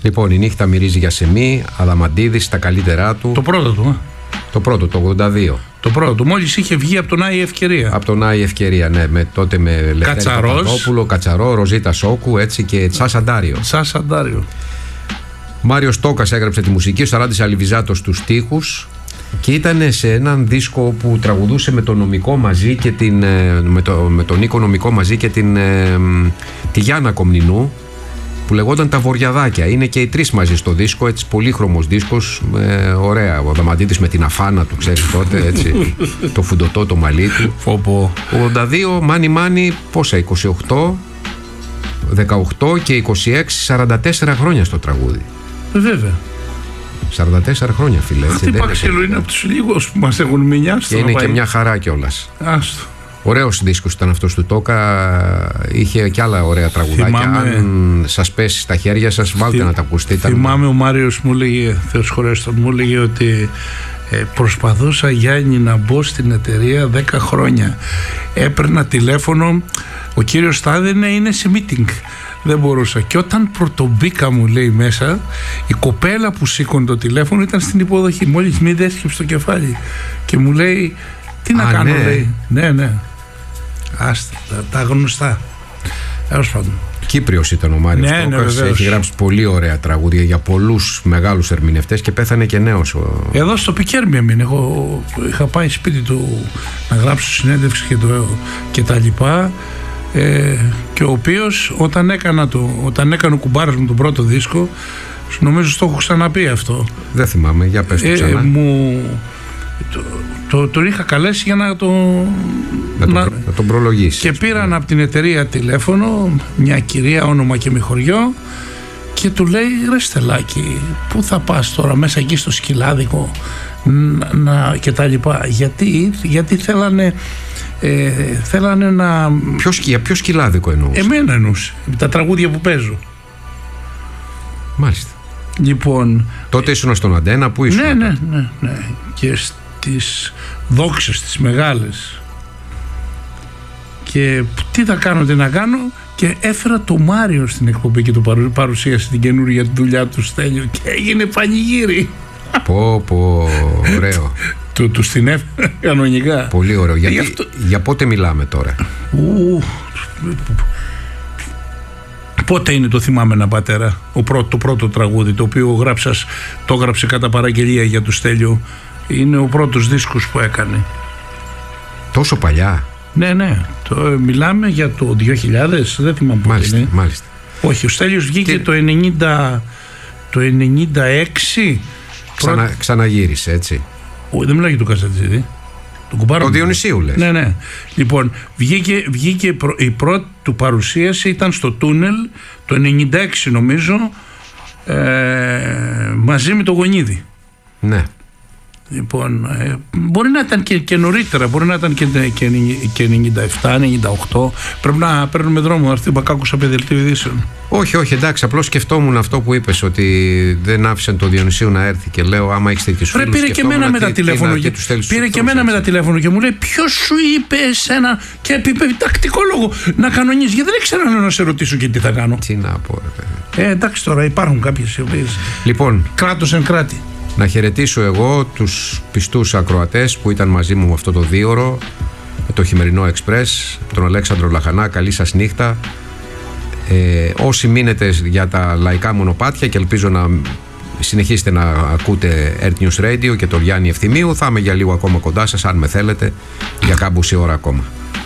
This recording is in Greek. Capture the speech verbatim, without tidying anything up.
Λοιπόν, η νύχτα μυρίζει για σεμί, Αδαμαντίδης στα καλύτερά του. Το πρώτο του, ε? Το πρώτο, το ογδόντα δύο. Το πρώτο, μόλις είχε βγει από τον Άι Ευκαιρία. Από τον Άι Ευκαιρία, ναι, με, τότε με Λευτέρη Παπαδόπουλο, Κατσαρό, Ροζίτα Σόκου, έτσι, και Τσάσα Ντάριο. Τσάσα Ντάριο. Μάριος Τόκας έγραψε τη μουσική, ο Σαράντης Αλιβιζάτος στους στίχους, και ήταν σε έναν δίσκο που τραγουδούσε με τον Νομικό μαζί και την, με, το, με τον Νίκο Νομικό μαζί και την, τη Γιάννα Κομνηνού, που λεγόταν Τα Βοριαδάκια. Είναι και οι τρεις μαζί στο δίσκο, έτσι, πολύχρωμος δίσκος, ε, ωραία. Ο Αδαμαντίδης με την αφάνα του, ξέρεις τότε, έτσι, το φουντωτό το μαλλί του. Φόπο. ογδόντα δύο, Μάνι Μάνι, πόσα, είκοσι οκτώ, δεκαοκτώ και είκοσι έξι, σαράντα τέσσερα χρόνια στο τραγούδι. Βέβαια. σαράντα τέσσερα χρόνια, φίλε. Χτύπα ξύλο είναι από τους λίγους που μας έχουν μηνιάσει. Και είναι και μια χαρά κιόλας. Άστο. Ωραίος δίσκος ήταν αυτός του Τόκα. Είχε κι άλλα ωραία τραγουδάκια. Θυμάμαι... Αν σας πέσει στα χέρια σας, βάλτε Θυ... να τα ακούσετε. Θυμάμαι ο Μάριος μου έλεγε, Θεός χωρέστον, μου έλεγε ότι ε, προσπαθούσα, Γιάννη, να μπω στην εταιρεία δέκα χρόνια. Έπαιρνα τηλέφωνο, ο κύριος Στάδενε είναι σε meeting. Δεν μπορούσα. Και όταν πρωτομπήκα, μου λέει, μέσα, η κοπέλα που σήκωνε το τηλέφωνο ήταν στην υποδοχή. Μόλις μη δέσκεψε το κεφάλι. Και μου λέει, τι να Α, κάνω, ναι. λέει. Ναι, ναι. Άστα, τα, τα γνωστά. Έως πάντων. Κύπριος ήταν ο Μάριος ναι, Τόκας. Ναι, έχει γράψει πολύ ωραία τραγούδια για πολλούς μεγάλους ερμηνευτές και πέθανε και νέος. Ο... Εδώ στο Πικέρμι έμεινε. Εγώ είχα πάει σπίτι του να γράψω συνέντευξη και, το, και τα λοιπά. Ε, και ο οποίος όταν έκανα το, όταν έκανε ο κουμπάρας μου τον πρώτο δίσκο, νομίζω το έχω ξαναπεί αυτό. Δεν θυμάμαι, για πες το ξανά. Ε, μου, το, το, τον είχα καλέσει για να, το, να, να, τον, να τον προλογίσει. Και πήραν από την εταιρεία τηλέφωνο μια κυρία, όνομα και με χωριό, και του λέει, ρε Στελάκη, πού θα πας τώρα μέσα εκεί στο Σκυλάδικο να, να, και τα λοιπά. Γιατί, γιατί θέλανε Ε, θέλανε να... Ποιο, για ποιο Σκυλάδικο εννοούσε? Εμένα εννοούσε, τα τραγούδια που παίζω. Μάλιστα. Λοιπόν, τότε ήσουν στον Αντένα, πού ήσουν? Ναι, ναι, ναι, ναι. Και στις δόξες τις μεγάλες. Και τι θα κάνω, τι να κάνω. Και έφερα το Μάριο στην εκπομπή και το παρουσίασε την καινούργια δουλειά του Στέλιο και έγινε πανηγύρι. Πω πω, ωραίο. Του, του την έφερα κανονικά. Πολύ ωραίο. Γιατί, αυτό... Για πότε μιλάμε τώρα? Ου, πότε είναι το Θυμάμαι ένα πατέρα, ο πρώτο, το πρώτο τραγούδι, το οποίο γράψας, το έγραψε κατά παραγγελία για του Στέλιο. Είναι ο πρώτος δίσκος που έκανε. Τόσο παλιά? Ναι, ναι. Το, μιλάμε για το δύο χιλιάδες, δεν θυμάμαι πότε είναι. Μάλιστα. Όχι, ο Στέλιος βγήκε Τι... το, ενενήντα, το ενενήντα έξι. Ξανα, πρώτη... Ξαναγύρισε, έτσι. Ο, δεν μιλάω για τον Καζατζίδη. Το Διονυσίου λες? Ναι, ναι. Λοιπόν, βγήκε, βγήκε προ, η πρώτη του παρουσίαση ήταν στο Τούνελ το ενενήντα έξι νομίζω, ε, μαζί με το Γονίδη. Ναι. Λοιπόν, ε, μπορεί να ήταν και, και νωρίτερα, μπορεί να ήταν και, και, και ενενήντα επτά ενενήντα οκτώ. Πρέπει να παίρνουμε δρόμο, να έρθει ο Μπακάκος από δελτίο ειδήσεων. Όχι, όχι, εντάξει, απλώς σκεφτόμουν αυτό που είπες, ότι δεν άφησαν το Διονυσίου να έρθει, και λέω, άμα έχεις τέτοιους φίλους. Πήρε και εμένα με τα τηλέφωνο. Και, πήρε και εμένα με τα τηλέφωνο και μου λέει, ποιος σου είπε εσένα, και είπε τακτικό λόγο να κανονίσεις, γιατί δεν ήξερα να σε ρωτήσω και τι θα κάνω. Τι να πω, ρε παιδί. Ε, εντάξει, τώρα υπάρχουν κάποιες οι οποίες. Λοιπόν, κράτος εν κράτη. Να χαιρετήσω εγώ τους πιστούς ακροατές που ήταν μαζί μου αυτό το δίωρο, το Χειμερινό Εξπρές, τον Αλέξανδρο Λαχανά. Καλή σας νύχτα. Ε, όσοι μείνετε για τα λαϊκά μονοπάτια, και ελπίζω να συνεχίσετε να ακούτε Earth News Radio και τον Γιάννη Ευθυμίου, θα είμαι για λίγο ακόμα κοντά σας, αν με θέλετε, για κάμποση ώρα ακόμα.